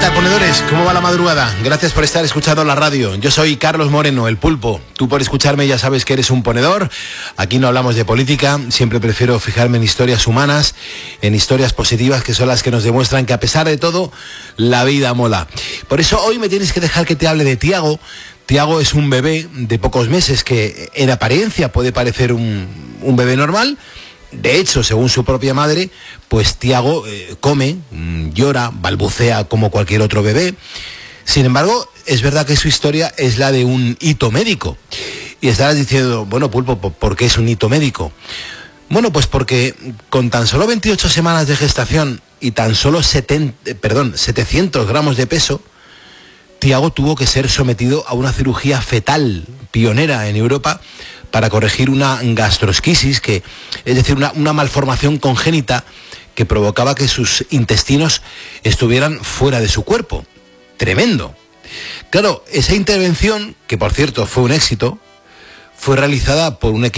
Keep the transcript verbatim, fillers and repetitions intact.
tal, ponedores? ¿Cómo va la madrugada? Gracias por estar escuchando la radio. Yo soy Carlos Moreno, el Pulpo. Tú por escucharme ya sabes que eres un ponedor. Aquí no hablamos de política, siempre prefiero fijarme en historias humanas, en historias positivas, que son las que nos demuestran que a pesar de todo, la vida mola. Por eso hoy me tienes que dejar que te hable de Tiago. Tiago es un bebé de pocos meses que en apariencia puede parecer un, un bebé normal. De hecho, según su propia madre, pues Tiago eh, come, llora, balbucea como cualquier otro bebé. Sin embargo, es verdad que su historia es la de un hito médico. Y estarás diciendo, bueno, Pulpo, ¿por qué es un hito médico? Bueno, pues porque con tan solo veintiocho semanas de gestación y tan solo setenta, perdón, setecientos gramos de peso, Tiago tuvo que ser sometido a una cirugía fetal pionera en Europa para corregir una gastrosquisis, que, es decir, una, una malformación congénita que provocaba que sus intestinos estuvieran fuera de su cuerpo. Tremendo. Claro, esa intervención, que por cierto fue un éxito, fue realizada por un equipo